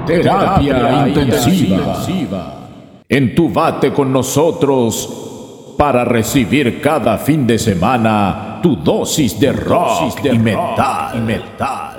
Terapia intensiva. Entúbate con nosotros para recibir cada fin de semana tu dosis de rock y metal.